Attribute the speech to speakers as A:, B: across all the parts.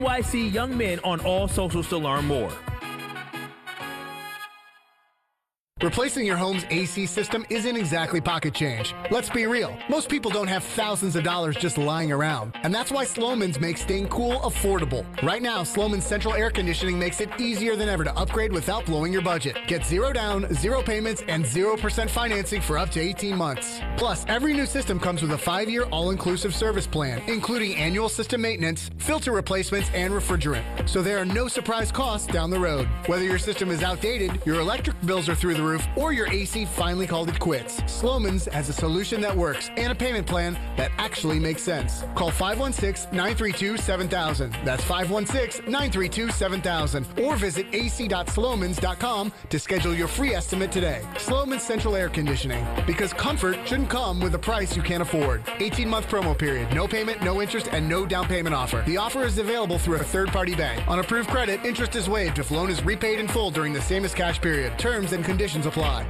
A: NYC Young Men on all socials to learn more.
B: Replacing your home's AC system isn't exactly pocket change. Let's be real. Most people don't have thousands of dollars just lying around. And that's why Slomin's makes staying cool affordable. Right now, Slomin's central air conditioning makes it easier than ever to upgrade without blowing your budget. Get 0 down, 0 payments, and 0% financing for up to 18 months. Plus, every new system comes with a 5-year all-inclusive service plan, including annual system maintenance, filter replacements, and refrigerant. So there are no surprise costs down the road. Whether your system is outdated, your electric bills are through the roof, or your AC finally called it quits, Slomin's has a solution that works and a payment plan that actually makes sense. Call 516-932-7000. That's 516-932-7000. Or visit ac.slomans.com to schedule your free estimate today. Slomin's Central Air Conditioning. Because comfort shouldn't come with a price you can't afford. 18-month promo period. No payment, no interest, and no down payment offer. The offer is available through a third-party bank. On approved credit, interest is waived if loan is repaid in full during the same as cash period. Terms and conditions apply.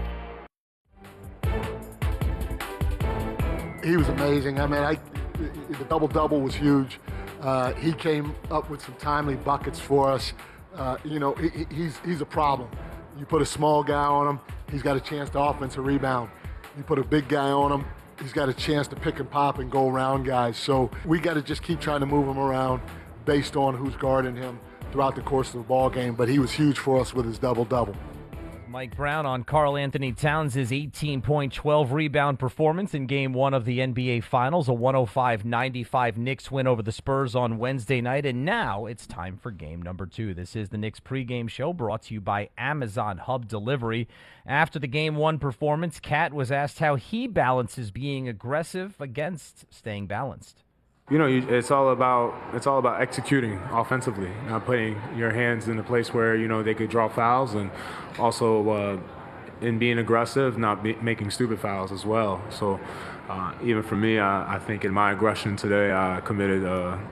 C: He was amazing. I mean, the double-double was huge. He came up with some timely buckets for us. He's a problem. You put a small guy on him, he's got a chance to offensive rebound. You put a big guy on him, he's got a chance to pick and pop and go around guys. So we got to just keep trying to move him around based on who's guarding him throughout the course of the ball game. But he was huge for us with his double-double.
D: Mike Brown on Karl Anthony Towns' 18-point, 12-rebound performance in Game 1 of the NBA Finals, a 105-95 Knicks win over the Spurs on Wednesday night, and now it's time for Game number 2. This is the Knicks pregame show brought to you by Amazon Hub Delivery. After the Game 1 performance, Cat was asked how he balances being aggressive against staying balanced.
E: You know, it's all about executing offensively, not putting your hands in a place where, you know, they could draw fouls, and also in being aggressive, not making stupid fouls as well. So even for me, I think in my aggression today, I committed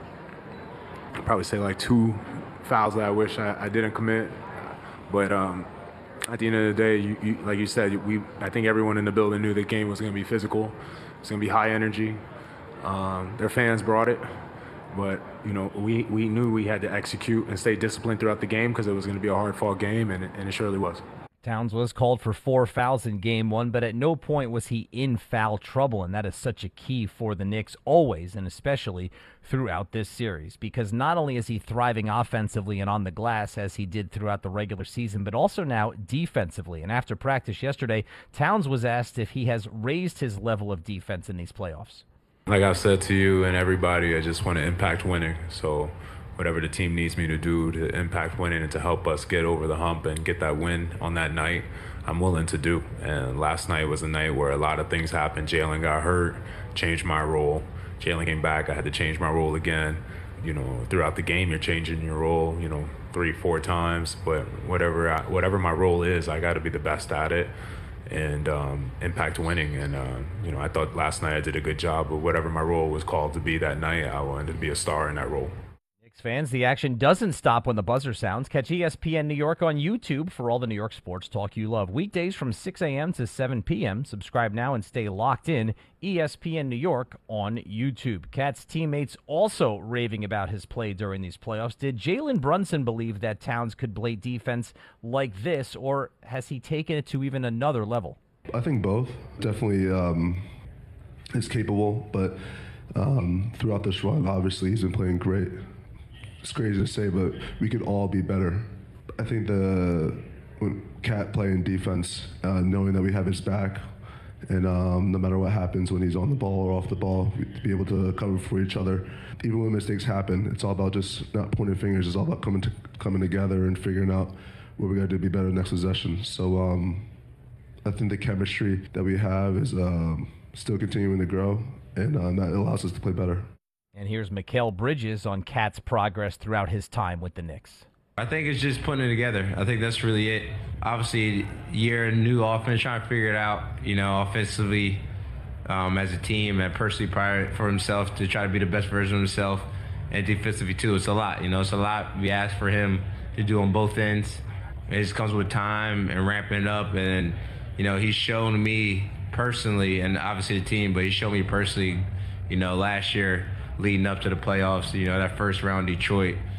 E: I'd probably say like 2 fouls that I wish I didn't commit. But at the end of the day, like you said, I think everyone in the building knew the game was going to be physical. It's going to be high energy. Their fans brought it, but you know we knew we had to execute and stay disciplined throughout the game because it was going to be a hard-fought game, and it surely was.
D: Towns was called for 4 fouls in Game 1, but at no point was he in foul trouble, and that is such a key for the Knicks always, and especially throughout this series, because not only is he thriving offensively and on the glass as he did throughout the regular season, but also now defensively. And after practice yesterday, Towns was asked if he has raised his level of defense in these playoffs.
E: Like I said to you and everybody, I just want to impact winning. So whatever the team needs me to do to impact winning and to help us get over the hump and get that win on that night, I'm willing to do. And last night was a night where a lot of things happened. Jalen got hurt, changed my role. Jalen came back, I had to change my role again. You know, throughout the game, you're changing your role, 3-4 times. But whatever my role is, I got to be the best at it and impact winning. And, I thought last night I did a good job, but whatever my role was called to be that night, I wanted to be a star in that role.
D: Knicks fans, the action doesn't stop when the buzzer sounds. Catch ESPN New York on YouTube for all the New York sports talk you love. Weekdays from 6 a.m. to 7 p.m. Subscribe now and stay locked in. ESPN New York on YouTube. Cat's teammates also raving about his play during these playoffs. Did Jalen Brunson believe that Towns could play defense like this, or has he taken it to even another level?
F: I think both. Definitely is capable, but throughout this run, obviously, he's been playing great. It's crazy to say, but we could all be better. I think when Cat playing defense, knowing that we have his back, and no matter what happens when he's on the ball or off the ball, to be able to cover for each other. Even when mistakes happen, it's all about just not pointing fingers. It's all about coming together and figuring out what we got to do to be better next possession. So I think the chemistry that we have is still continuing to grow, and that allows us to play better.
D: And here's Mikal Bridges on Cat's progress throughout his time with the Knicks.
G: I think it's just putting it together. I think that's really it. Obviously, year, new offense, trying to figure it out, offensively as a team and personally prior for himself to try to be the best version of himself, and defensively too. It's a lot, it's a lot we ask for him to do on both ends. It just comes with time and ramping it up, and he's shown me personally, and obviously the team, but he showed me personally, last year leading up to the playoffs, that first round Detroit,